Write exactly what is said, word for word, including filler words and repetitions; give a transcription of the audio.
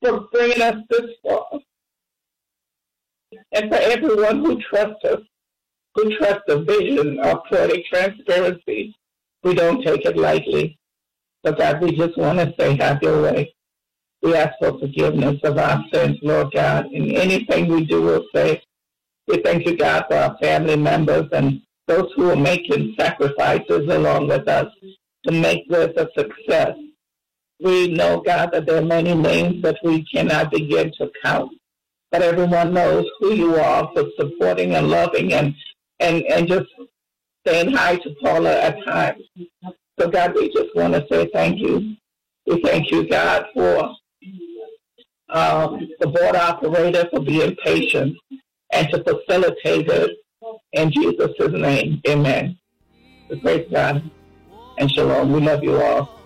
for bringing us this far. And for everyone who trusts us, who trusts the vision of Poetic Transparency, we don't take it lightly. So God, we just want to say, have your way. We ask for forgiveness of our sins, Lord God, in anything we do or say. We thank you, God, for our family members and those who are making sacrifices along with us to make this a success. We know, God, that there are many names that we cannot begin to count, but everyone knows who you are for supporting and loving and, and, and just saying hi to Paula at times. So, God, we just want to say thank you. We thank you, God, for um, the board operator for being patient and to facilitate it. In Jesus' name, amen. We praise God and shalom. We love you all.